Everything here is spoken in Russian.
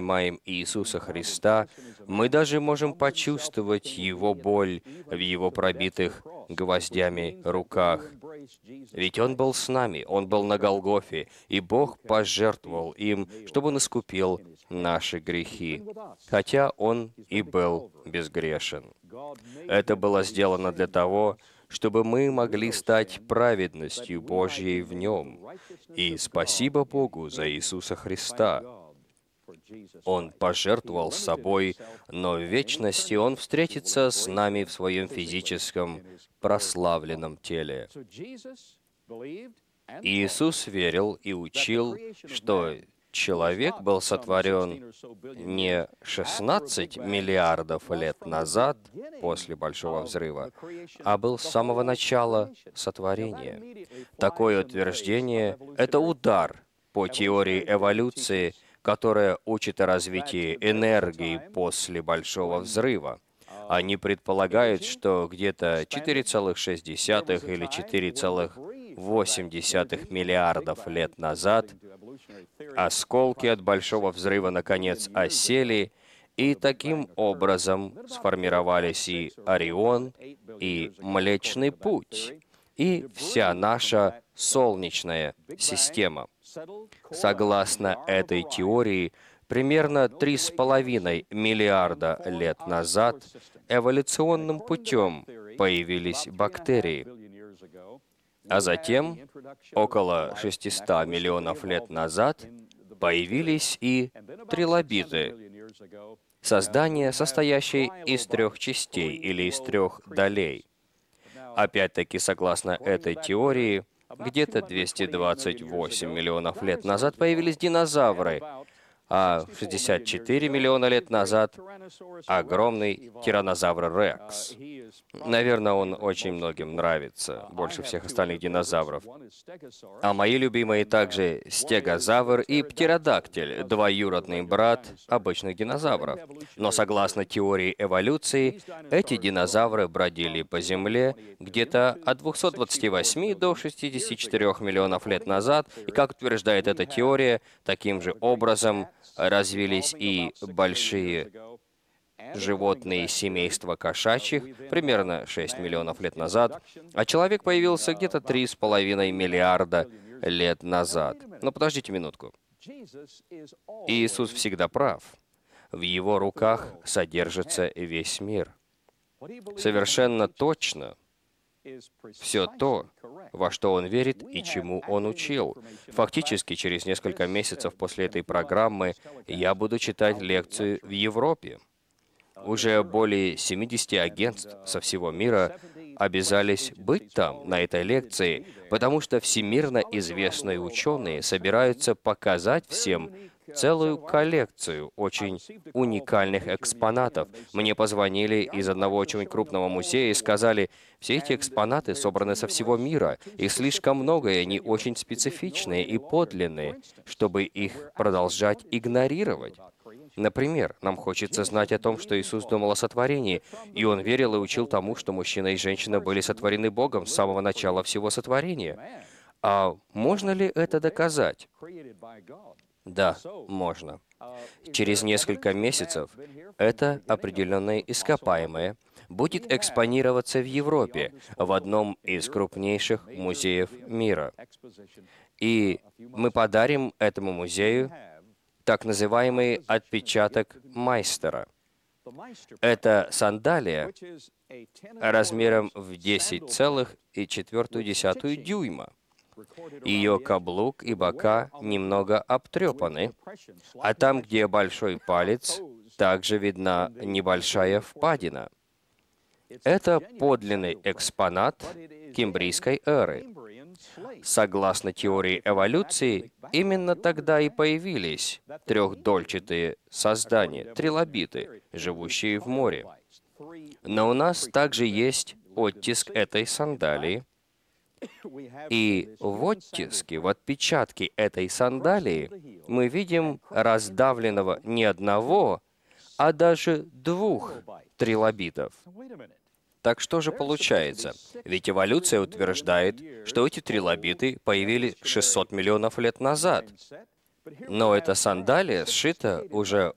воспринимаем Иисуса Христа, мы даже можем почувствовать Его боль в Его пробитых гвоздями руках. Ведь Он был с нами, Он был на Голгофе, и Бог пожертвовал им, чтобы Он искупил наши грехи, хотя Он и был безгрешен. Это было сделано для того, чтобы мы могли стать праведностью Божьей в Нем. И спасибо Богу за Иисуса Христа. Он пожертвовал собой, но в вечности Он встретится с нами в Своем физическом прославленном теле. Иисус верил и учил, что человек был сотворен не 16 миллиардов лет назад, после Большого Взрыва, а был с самого начала сотворения. Такое утверждение — это удар по теории эволюции, которая учит о развитии энергии после Большого Взрыва. Они предполагают, что где-то 4,6 или 4,8 миллиардов лет назад осколки от Большого Взрыва наконец осели, и таким образом сформировались и Орион, и Млечный Путь, и вся наша Солнечная система. Согласно этой теории, примерно 3,5 миллиарда лет назад эволюционным путем появились бактерии, а затем, около 600 миллионов лет назад, появились и трилобиты, создание, состоящее из 3 частей или из 3 долей. Опять-таки, согласно этой теории, где-то 228 миллионов лет назад появились динозавры, а 64 миллиона лет назад огромный тираннозавр Рекс. Наверное, он очень многим нравится, больше всех остальных динозавров. А мои любимые также стегозавр и птеродактиль, двоюродный брат обычных динозавров. Но согласно теории эволюции, эти динозавры бродили по Земле где-то от 228 до 64 миллионов лет назад, и, как утверждает эта теория, таким же образом развились и большие животные семейства кошачьих примерно 6 миллионов лет назад, а человек появился где-то 3,5 миллиарда лет назад. Но подождите минутку. Иисус всегда прав. В Его руках содержится весь мир. Совершенно точно все то, во что Он верит и чему Он учил. Фактически, через несколько месяцев после этой программы я буду читать лекцию в Европе. Уже более 70 агентств со всего мира обязались быть там, на этой лекции, потому что всемирно известные ученые собираются показать всем целую коллекцию очень уникальных экспонатов. Мне позвонили из одного очень крупного музея и сказали, все эти экспонаты собраны со всего мира, их слишком много, и они очень специфичные и подлинные, чтобы их продолжать игнорировать. Например, нам хочется знать о том, что Иисус думал о сотворении, и Он верил и учил тому, что мужчина и женщина были сотворены Богом с самого начала всего сотворения. А можно ли это доказать? Да, можно. Через несколько месяцев это определенное ископаемое будет экспонироваться в Европе, в одном из крупнейших музеев мира. И мы подарим этому музею так называемый отпечаток Майстера. Это сандалия размером в 10,4 дюйма. Ее каблук и бока немного обтрепаны, а там, где большой палец, также видна небольшая впадина. Это подлинный экспонат кембрийской эры. Согласно теории эволюции, именно тогда и появились трехдольчатые создания, трилобиты, живущие в море. Но у нас также есть оттиск этой сандалии, и в оттиске, в отпечатке этой сандалии мы видим раздавленного не одного, а даже 2 трилобитов. Так что же получается? Ведь эволюция утверждает, что эти трилобиты появились 600 миллионов лет назад. Но эта сандалия сшита уже